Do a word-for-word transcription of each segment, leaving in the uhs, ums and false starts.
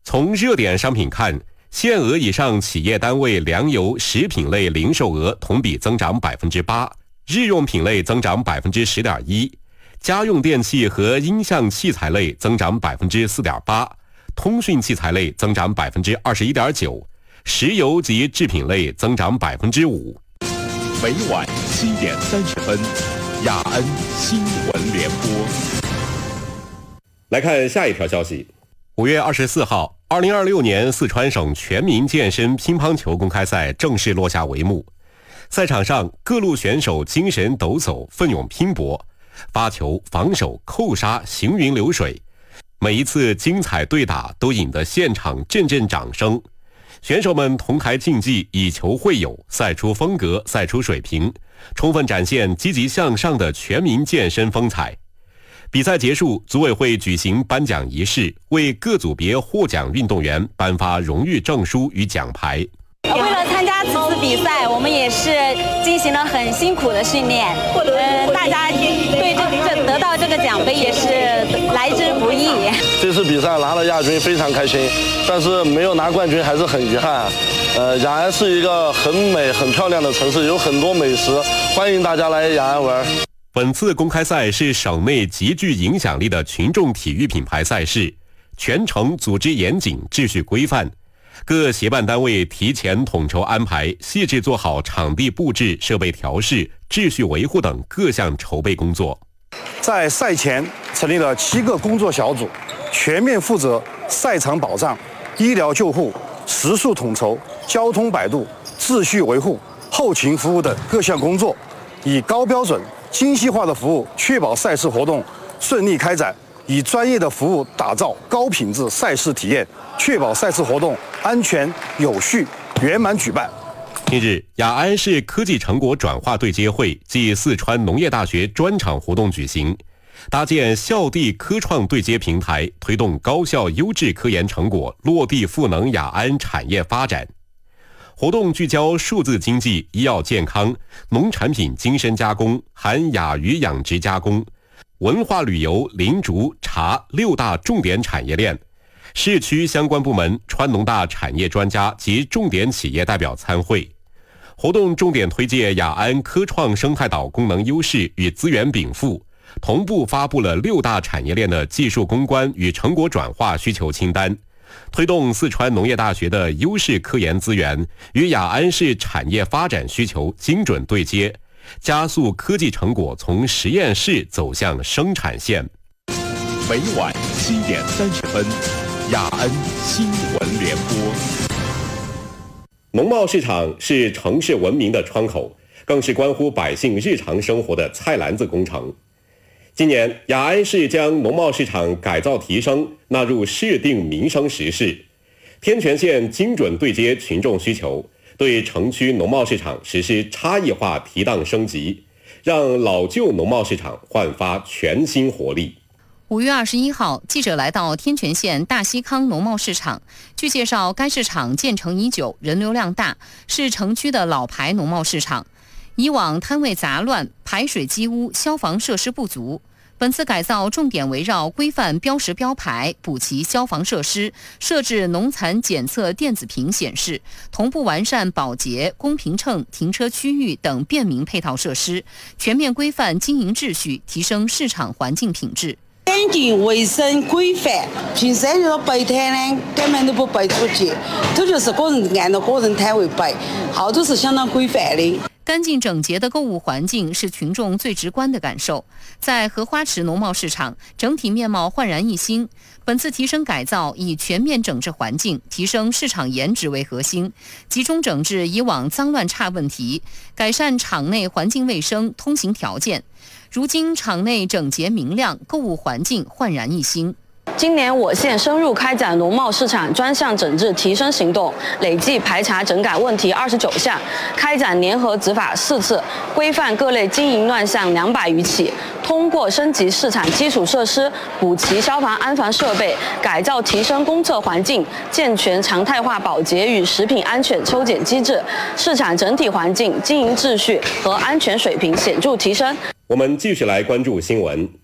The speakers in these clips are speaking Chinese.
从热点商品看，限额以上企业单位粮油、食品类零售额同比增长百分之八，日用品类增长百分之十点一，家用电器和音像器材类增长百分之四点八，通讯器材类增长百分之二十一点九，石油及制品类增长百分之五。 每晚七点三十分，雅安新闻联播。 来看下一条消息。五月二十四号，二零二六年四川省全民健身乒乓球公开赛正式落下帷幕。赛场上，各路选手精神抖擞，奋勇拼搏，发球、防守、扣杀行云流水，每一次精彩对打都引得现场阵阵掌声。选手们同台竞技，以球会友，赛出风格，赛出水平，充分展现积极向上的全民健身风采。比赛结束，组委会举行颁奖仪式，为各组别获奖运动员颁发荣誉证书与奖牌。 为了参加此次比赛，我们也是进行了很辛苦的训练。嗯，大家对这这得到这个奖杯也是来之不易。 这次比赛拿了亚军，非常开心，但是没有拿冠军还是很遗憾。呃，雅安是一个很美、很漂亮的城市，有很多美食，欢迎大家来雅安玩。 本次公开赛是省内极具影响力的群众体育品牌赛事，全程组织严谨、秩序规范。各协办单位提前统筹安排，细致做好场地布置、设备调试、秩序维护等各项筹备工作。 在赛前成立了七个工作小组，全面负责赛场保障、医疗救护、食宿统筹、交通摆渡、秩序维护、后勤服务等各项工作，以高标准、精细化的服务，确保赛事活动顺利开展；以专业的服务打造高品质赛事体验，确保赛事活动安全、有序、圆满举办。 近日，雅安市科技成果转化对接会暨四川农业大学专场活动举行，搭建校地科创对接平台，推动高校优质科研成果落地赋能雅安产业发展。活动聚焦数字经济、医药健康、农产品精深加工、含雅鱼养殖加工、文化旅游、林竹、茶六大重点产业链。市区相关部门、川农大产业专家及重点企业代表参会。活动重点推介雅安科创生态岛功能优势与资源禀赋，同步发布了六大产业链的技术攻关与成果转化需求清单，推动四川农业大学的优势科研资源与雅安市产业发展需求精准对接，加速科技成果从实验室走向生产线。 每晚七点三十分，雅安新闻联播。 农贸市场是城市文明的窗口，更是关乎百姓日常生活的菜篮子工程。今年，雅安市将农贸市场改造提升纳入市定民生实事，天全县精准对接群众需求，对城区农贸市场实施差异化提档升级，让老旧农贸市场焕发全新活力。 五月二十一号，记者来到天全县大西康农贸市场。据介绍，该市场建成已久，人流量大，是城区的老牌农贸市场。以往摊位杂乱，排水积污，消防设施不足。本次改造重点围绕规范标识标牌、补齐消防设施、设置农残检测电子屏显示，同步完善保洁、公平秤、停车区域等便民配套设施，全面规范经营秩序，提升市场环境品质。 干净卫生规范，平时遇到摆摊呢，根本都不摆出去，这就是个人按照个人摊位摆，好多是相当规范的。 干净整洁的购物环境是群众最直观的感受。在荷花池农贸市场，整体面貌焕然一新。本次提升改造以全面整治环境、提升市场颜值为核心，集中整治以往脏乱差问题，改善场内环境卫生、通行条件。如今场内整洁明亮，购物环境焕然一新。 今年我县深入开展农贸市场专项整治提升行动，累计排查整改问题二十九项，开展联合执法四次，规范各类经营乱象两百余起。通过升级市场基础设施、补齐消防安防设备、改造提升公测环境、健全常态化保洁与食品安全抽检机制，市场整体环境、经营秩序和安全水平显著提升。 我们继续来关注新闻。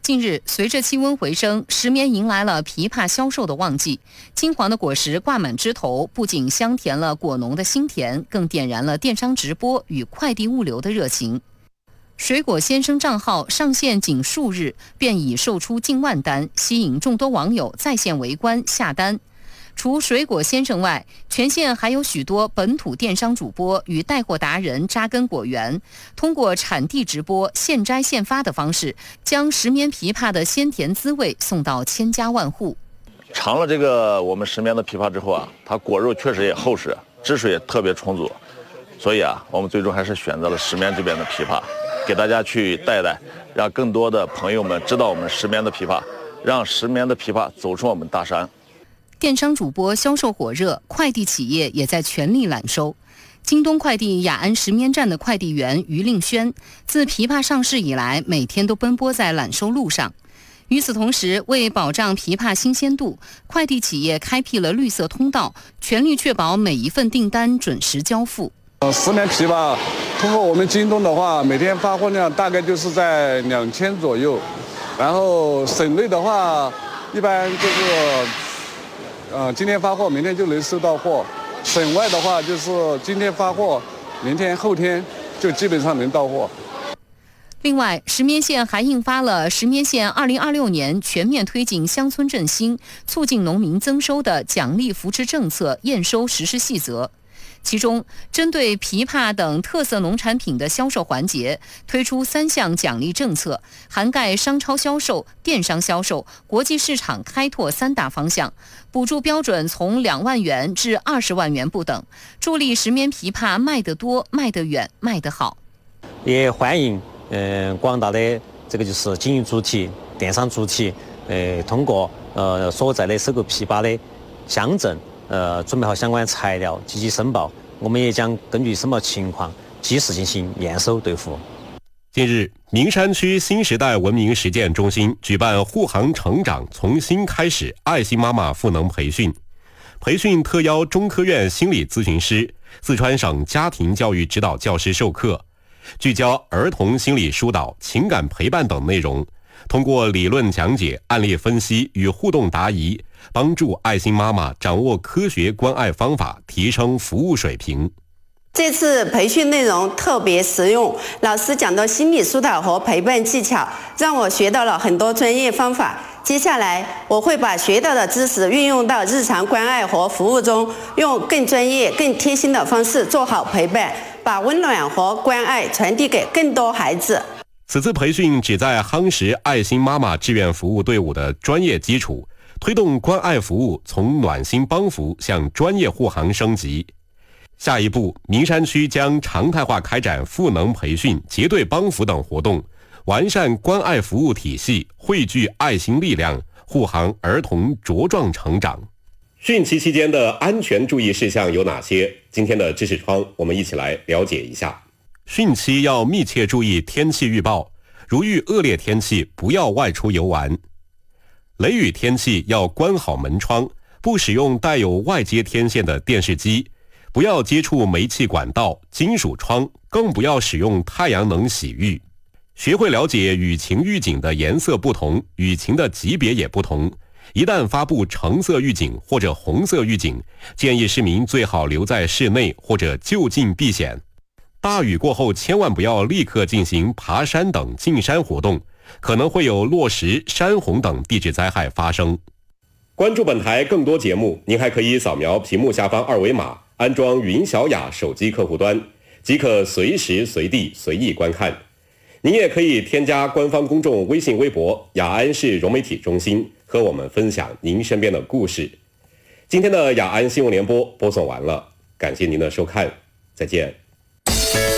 近日，随着气温回升，石棉迎来了枇杷销售的旺季。金黄的果实挂满枝头，不仅香甜了果农的心田，更点燃了电商直播与快递物流的热情。水果先生账号上线仅数日，便已售出近万单，吸引众多网友在线围观下单。除水果先生外，全县还有许多本土电商主播与带货达人扎根果园，通过产地直播、现摘现发的方式，将石棉枇杷的鲜甜滋味送到千家万户。 尝了这个我们石棉的枇杷之后啊，它果肉确实也厚实，汁水也特别充足，所以啊，我们最终还是选择了石棉这边的枇杷，给大家去带带，让更多的朋友们知道我们石棉的枇杷，让石棉的枇杷走出我们大山。 电商主播销售火热，快递企业也在全力揽收。京东快递雅安石棉站的快递员于令轩，自枇杷上市以来，每天都奔波在揽收路上。与此同时，为保障枇杷新鲜度，快递企业开辟了绿色通道，全力确保每一份订单准时交付。 呃，石棉枇杷通过我们京东的话，每天发货量大概就是在两千左右，然后省内的话，一般就是。呃，今天发货，明天就能收到货。省外的话，就是今天发货，明天、后天就基本上能到货。 另外，石棉县还印发了《石棉县二零二六年全面推进乡村振兴、促进农民增收的奖励扶持政策验收实施细则》。其中，针对枇杷等特色农产品的销售环节，推出三项奖励政策，涵盖商超销售、电商销售、国际市场开拓三大方向，补助标准从两万元至二十万元不等，助力石棉枇杷卖得多、卖得远、卖得好。 也欢迎嗯、呃、广大的这个就是经营主体、电商主体，呃通过呃所在的收购枇杷的乡镇。呃，准备好相关材料，积极申报。我们也将根据申报情况，及时进行验收兑付。 近日，名山区新时代文明实践中心举办护航成长从新开始爱心妈妈赋能培训，培训特邀中科院心理咨询师、四川省家庭教育指导教师授课，聚焦儿童心理疏导、情感陪伴等内容。通过理论讲解、案例分析与互动答疑，帮助爱心妈妈掌握科学关爱方法，提升服务水平。 这次培训内容特别实用，老师讲到心理疏导和陪伴技巧，让我学到了很多专业方法。接下来我会把学到的知识运用到日常关爱和服务中，用更专业、更贴心的方式做好陪伴，把温暖和关爱传递给更多孩子。 此次培训旨在夯实爱心妈妈志愿服务队伍的专业基础，推动关爱服务从暖心帮扶向专业护航升级。下一步，名山区将常态化开展赋能培训、结对帮扶等活动，完善关爱服务体系，汇聚爱心力量，护航儿童茁壮成长。汛期期间的安全注意事项有哪些？今天的知识窗，我们一起来了解一下。汛期要密切注意天气预报，如遇恶劣天气，不要外出游玩。雷雨天气要关好门窗，不使用带有外接天线的电视机，不要接触煤气管道、金属窗，更不要使用太阳能洗浴。学会了解雨情预警的颜色不同，雨情的级别也不同。一旦发布橙色预警或者红色预警，建议市民最好留在室内或者就近避险。大雨过后，千万不要立刻进行爬山等进山活动，可能会有落石、山洪等地质灾害发生。关注本台更多节目，您还可以扫描屏幕下方二维码，安装云小雅手机客户端，即可随时随地随意观看。您也可以添加官方公众微信微博雅安市融媒体中心，和我们分享您身边的故事。今天的雅安新闻联播播送完了，感谢您的收看，再见。